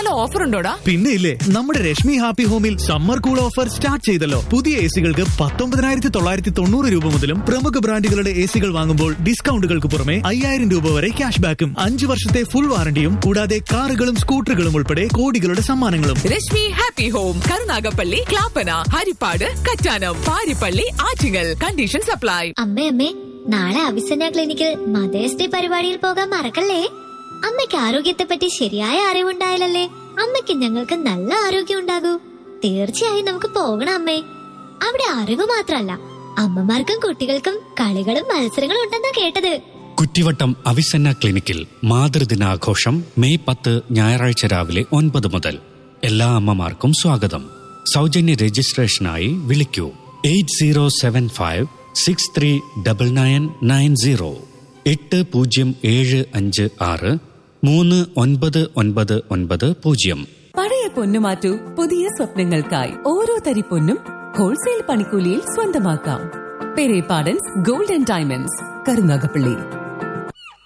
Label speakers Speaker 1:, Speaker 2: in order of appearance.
Speaker 1: നല്ല ഓഫർ ഉണ്ടോടാ?
Speaker 2: പിന്നെ ഇല്ലേ, നമ്മുടെ രശ്മി ഹാപ്പി ഹോമിൽ സമ്മർ കൂൾ ഓഫർ സ്റ്റാർട്ട് ചെയ്തല്ലോ. പുതിയ എസികൾക്ക് 19,990 രൂപ മുതലും പ്രമുഖ ബ്രാൻഡുകളുടെ എസികൾ വാങ്ങുമ്പോൾ ഡിസ്കൗണ്ടുകൾക്ക് പുറമെ 5,000 രൂപ വരെ ക്യാഷ് ബാക്കും 5 വർഷത്തെ ഫുൾ വാറണ്ടിയും കൂടാതെ കാറുകളും സ്കൂട്ടറുകളും ഉൾപ്പെടെ കോടികളുടെ സമ്മാനങ്ങളും.
Speaker 1: Rashmi happy home, Karunagappally, Clappana, Harippad, Kattanam, Parippally, Attingal. Condition supply.
Speaker 3: അമ്മേ, നാളെ അഭിസന്യ ക്ലിനിക്കിൽ മദേഴ്സ് ഡേ പരിപാടിയിൽ പോകാൻ മറക്കല്ലേ. അമ്മയ്ക്ക് ആരോഗ്യത്തെ പറ്റി ശരിയായ അറിവുണ്ടായാലല്ലേ അമ്മയ്ക്ക് ഞങ്ങൾക്ക് നല്ല ആരോഗ്യം ഉണ്ടാകൂ. തീർച്ചയായും നമുക്ക് പോകണം അമ്മേ. അവിടെ അറിവ് മാത്രല്ല, അമ്മമാർക്കും കുട്ടികൾക്കും കളികളും മത്സരങ്ങളും ഉണ്ടെന്നാ കേട്ടത്.
Speaker 4: കുറ്റിവട്ടം അവിസന്ന ക്ലിനിക്കിൽ മാതൃദിനാഘോഷം മെയ് 10 ഞായറാഴ്ച രാവിലെ 9 മുതൽ. എല്ലാ അമ്മമാർക്കും സ്വാഗതം. സൗജന്യ രജിസ്ട്രേഷനായി വിളിക്കൂ 8075639990 8075639990.
Speaker 5: പഴയ പൊന്നു മാറ്റൂ, പുതിയ സ്വപ്നങ്ങൾക്കായി. ഓരോ തരി പൊന്നും ഹോൾസെയിൽ പണിക്കൂലിയിൽ സ്വന്തമാക്കാം. Perepadans gold and diamonds, Karunagappally.